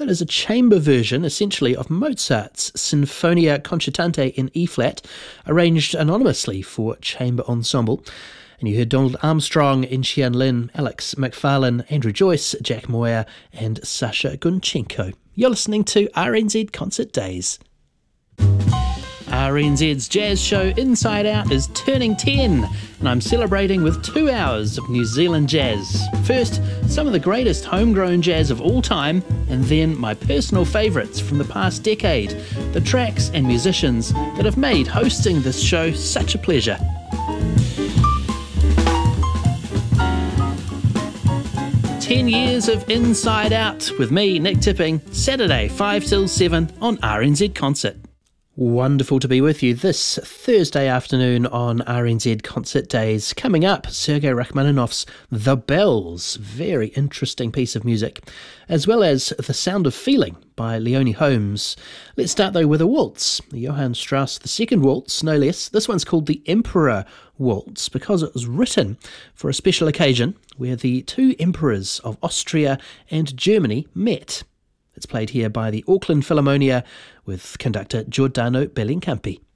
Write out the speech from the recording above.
out as a chamber version, essentially, of Mozart's Sinfonia Concertante in E-flat, arranged anonymously for chamber ensemble. And you heard Donald Armstrong, Inchian Lin, Alex McFarlane, Andrew Joyce, Jack Moyer and Sasha Gunchenko. You're listening to RNZ Concert Days. RNZ's jazz show Inside Out is turning 10, and I'm celebrating with 2 hours of New Zealand jazz. First, some of the greatest homegrown jazz of all time, and then my personal favourites from the past decade, the tracks and musicians that have made hosting this show such a pleasure. "10 years of Inside Out" with me, Nick Tipping, Saturday 5 till 7 on RNZ Concert. Wonderful to be with you this Thursday afternoon on RNZ Concert Days. Coming up, Sergei Rachmaninoff's The Bells, very interesting piece of music, as well as The Sound of Feeling by Leonie Holmes. Let's start though with a waltz, the Johann Strauss II waltz, no less. This one's called the Emperor Waltz because it was written for a special occasion where the two emperors of Austria and Germany met. It's played here by the Auckland Philharmonia with conductor Giordano Bellincampi.